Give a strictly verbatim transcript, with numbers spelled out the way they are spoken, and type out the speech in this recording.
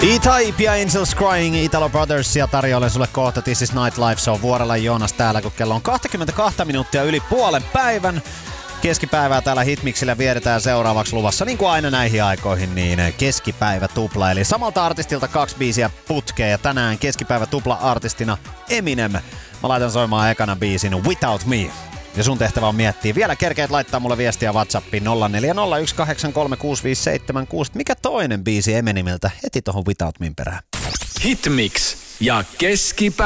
E-Type ja Angels Crying, Italo Brothersia tarjoilen sulle kohta This is Nightlife. Se on Vuorella Joonas täällä, kun kello on kaksikymmentäkaksi minuuttia yli puolen päivän. Keskipäivää täällä Hitmixillä vietetään seuraavaksi luvassa, niin kuin aina näihin aikoihin, niin keskipäivä tupla. Eli samalta artistilta kaksi biisiä putkeen ja tänään keskipäivä tupla artistina Eminem. Mä laitan soimaan ekana biisin Without Me. Ja sun tehtävä on miettiä. Vielä kerkeet laittaa mulle viestiä WhatsAppiin nolla neljä nolla yksi kahdeksan kolme kuusi viisi seitsemän kuusi. Mikä toinen biisi Eminemiltä heti tohon Without Me perään? Hitmix ja keskipä